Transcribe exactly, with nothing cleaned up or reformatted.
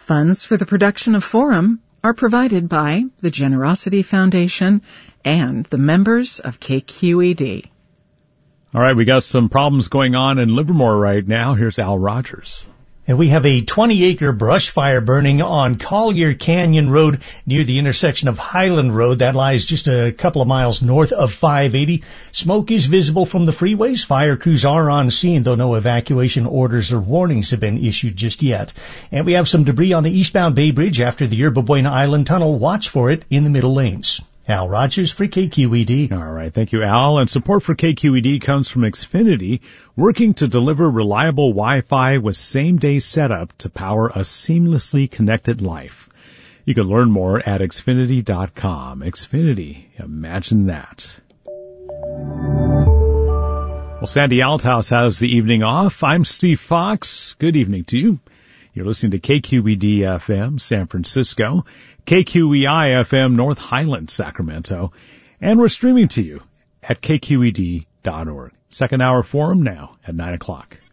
Funds for the production of Forum are provided by the Generosity Foundation and the members of K Q E D. All right, we got some problems going on in Livermore right now. Here's Al Rogers. And we have a twenty-acre brush fire burning on Collier Canyon Road near the intersection of Highland Road. That lies just a couple of miles north of five eighty. Smoke is visible from the freeways. Fire crews are on scene, though no evacuation orders or warnings have been issued just yet. And we have some debris on the eastbound Bay Bridge after the Yerba Buena Island Tunnel. Watch for it in the middle lanes. Al Rogers for K Q E D. All right. Thank you, Al. And support for K Q E D comes from Xfinity, working to deliver reliable Wi-Fi with same-day setup to power a seamlessly connected life. You can learn more at Xfinity dot com. Xfinity. Imagine that. Well, Sandy Althouse has the evening off. I'm Steve Fox. Good evening to you. You're listening to K Q E D F M, San Francisco, K Q E I F M, North Highland, Sacramento, and we're streaming to you at K Q E D dot org. Second hour forum now at nine o'clock.